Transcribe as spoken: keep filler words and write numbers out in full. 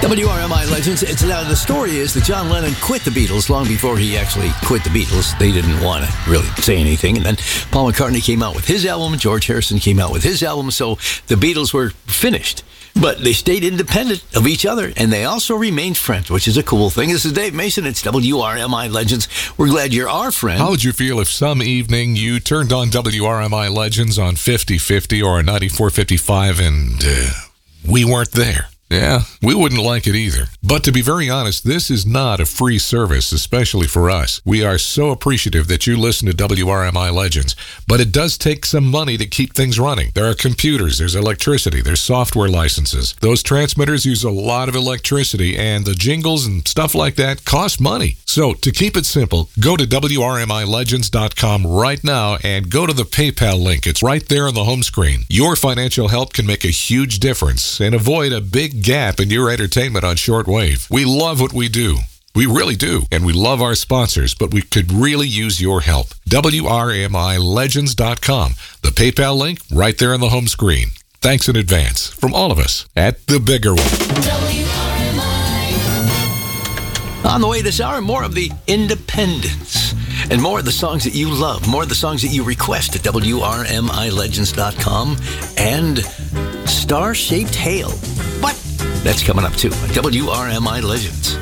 W R M I Legends. It's, uh, the story is that John Lennon quit the Beatles long before he actually quit the Beatles. They didn't want to really say anything. And then Paul McCartney came out with his album. George Harrison came out with his album. So the Beatles were finished. But they stayed independent of each other, and they also remained friends, which is a cool thing. This is Dave Mason. It's W R M I Legends. We're glad you're our friend. How would you feel if some evening you turned on W R M I Legends on fifty fifty or ninety-four fifty-five and uh, we weren't there? Yeah, we wouldn't like it either. But to be very honest, this is not a free service, especially for us. We are so appreciative that you listen to W R M I Legends, but it does take some money to keep things running. There are computers, there's electricity, there's software licenses. Those transmitters use a lot of electricity, and the jingles and stuff like that cost money. So to keep it simple, go to W R M I legends dot com right now and go to the PayPal link. It's right there on the home screen. Your financial help can make a huge difference and avoid a big gap in your entertainment on shortwave. We love what we do. We really do. And we love our sponsors, but we could really use your help. W R M I legends dot com. The PayPal link right there on the home screen. Thanks in advance from all of us at The Bigger One. W R M I. On the way this hour, more of the Independents. And more of the songs that you love. More of the songs that you request at W R M I legends dot com. And Star-Shaped Hail. What? That's coming up too. W R M I Legends.